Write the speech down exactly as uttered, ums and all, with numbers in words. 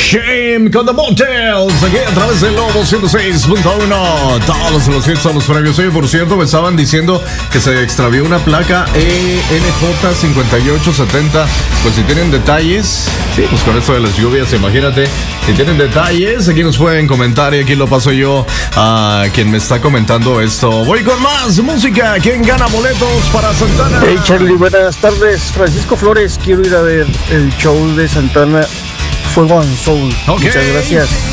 Shame con The Motels, aquí a través del Lobo ciento seis punto uno. Todos los hits son los premios. Oye, por cierto, me estaban diciendo que se extravió una placa E N J cincuenta y ocho setenta. Pues si tienen detalles, sí, pues con esto de las lluvias, imagínate. Si tienen detalles, aquí nos pueden comentar y aquí lo paso yo a quien me está comentando esto. Voy con más música. ¿Quién gana boletos para Santana? Hey Charlie, buenas tardes. Francisco Flores, quiero ir a ver el show de Santana, Fuego and Soul. Okay. Muchas gracias.